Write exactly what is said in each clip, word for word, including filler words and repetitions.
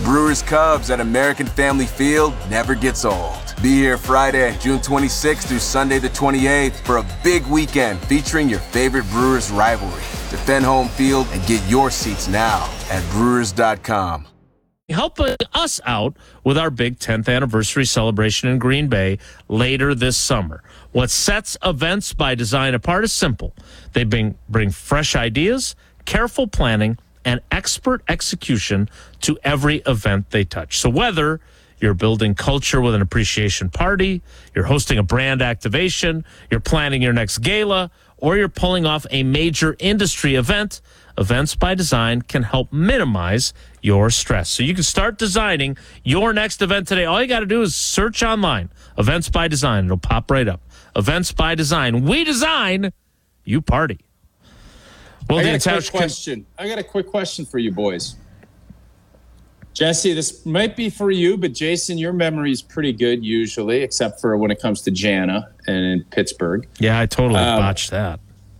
Brewers Cubs at American Family Field never gets old. Be here Friday, June twenty-sixth through Sunday the twenty-eighth for a big weekend featuring your favorite Brewers rivalry. Defend home field and get your seats now at brewers dot com. Helping us out with our big tenth anniversary celebration in Green Bay later this summer. What sets Events by Design apart is simple. They bring, bring fresh ideas, careful planning, and expert execution to every event they touch. So whether you're building culture with an appreciation party, you're hosting a brand activation, you're planning your next gala, or you're pulling off a major industry event, Events by Design can help minimize your stress. So you can start designing your next event today. All you got to do is search online, Events by Design. It'll pop right up. Events by Design. We design, you party. Well, I the got a entire quick question. I got a quick question for you boys. Jesse, this might be for you, but Jason, your memory is pretty good usually, except for when it comes to Jana and in Pittsburgh. Yeah, I totally um, botched that.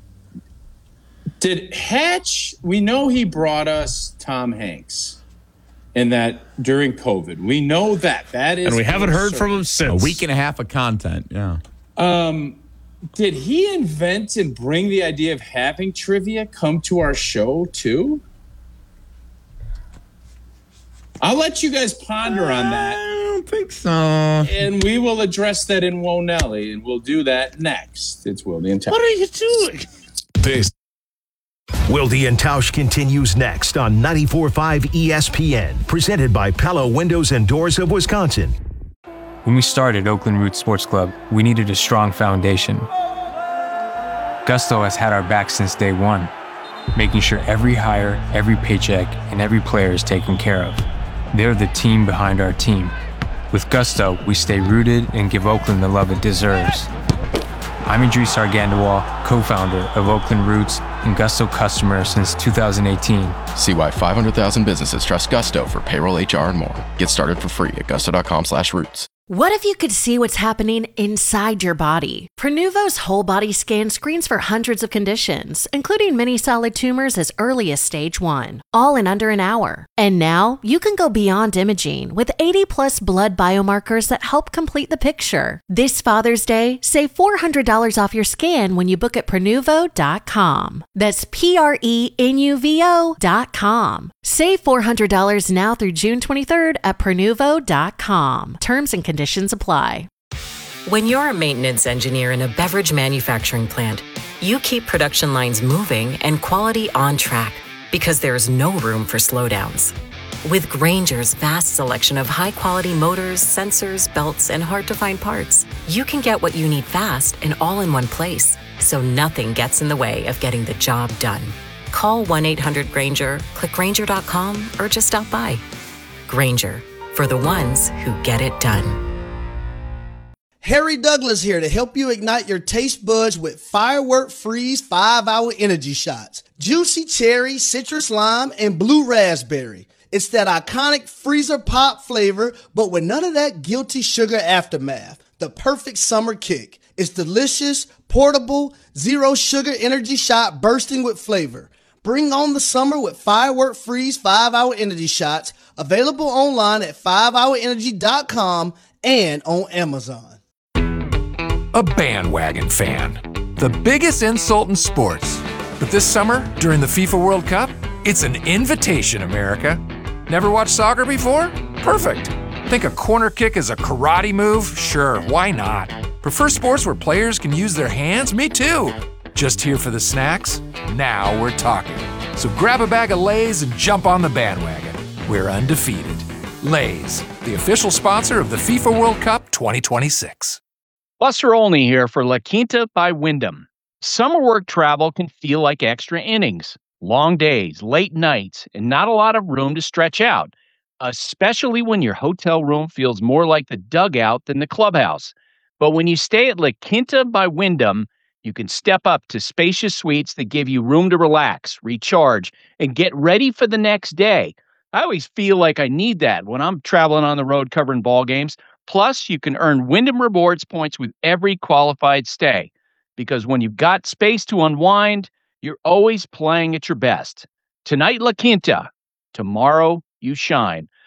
Did Hatch, we know he brought us Tom Hanks in that during COVID. We know that. That is. And we haven't heard certain. from him since. A week and a half of content, yeah. Um, did he invent and bring the idea of having trivia come to our show too? I'll let you guys ponder on that. I don't think so. And we will address that in Wonelli, and we'll do that next. It's Wildy and Tausch. What are you doing? This Wildy and Tausch continues next on ninety-four point five E S P N, presented by Pella Windows and Doors of Wisconsin. When we started Oakland Roots Sports Club, we needed a strong foundation. Gusto has had our back since day one, making sure every hire, every paycheck, and every player is taken care of. They're the team behind our team. With Gusto, we stay rooted and give Oakland the love it deserves. I'm Idris Argandawal, co-founder of Oakland Roots and Gusto customer since two thousand eighteen. See why five hundred thousand businesses trust Gusto for payroll, H R, and more. Get started for free at gusto.com slash roots. What if you could see what's happening inside your body? Prenuvo's whole body scan screens for hundreds of conditions, including many solid tumors as early as stage one, all in under an hour. And now you can go beyond imaging with eighty plus blood biomarkers that help complete the picture. This Father's Day, save four hundred dollars off your scan when you book at prenuvo dot com. That's P R E N U V O dot com. Save four hundred dollars now through June twenty-third at prenuvo dot com. Terms and conditions apply. When you're a maintenance engineer in a beverage manufacturing plant, you keep production lines moving and quality on track because there's no room for slowdowns. With Grainger's vast selection of high-quality motors, sensors, belts, and hard-to-find parts, you can get what you need fast and all in one place, so nothing gets in the way of getting the job done. Call one eight hundred Grainger, click Grainger dot com, or just stop by. Grainger, for the ones who get it done. Harry Douglas here to help you ignite your taste buds with Firework Freeze five hour Energy Shots. Juicy cherry, citrus lime, and blue raspberry. It's that iconic freezer pop flavor, but with none of that guilty sugar aftermath. The perfect summer kick. It's delicious, portable, zero sugar energy shot bursting with flavor. Bring on the summer with Firework Freeze five hour Energy Shots, available online at five hour energy dot com and on Amazon. A bandwagon fan. The biggest insult in sports. But this summer, during the FIFA World Cup, it's an invitation, America. Never watched soccer before? Perfect. Think a corner kick is a karate move? Sure, why not? Prefer sports where players can use their hands? Me too. Just here for the snacks? Now we're talking. So grab a bag of Lay's and jump on the bandwagon. We're undefeated. Lay's, the official sponsor of the FIFA World Cup twenty twenty-six. Buster Olney here for La Quinta by Wyndham. Summer work travel can feel like extra innings. Long days, late nights, and not a lot of room to stretch out, especially when your hotel room feels more like the dugout than the clubhouse. But when you stay at La Quinta by Wyndham, you can step up to spacious suites that give you room to relax, recharge, and get ready for the next day. I always feel like I need that when I'm traveling on the road covering ball games. Plus, you can earn Wyndham Rewards points with every qualified stay. Because when you've got space to unwind, you're always playing at your best. Tonight, La Quinta. Tomorrow, you shine.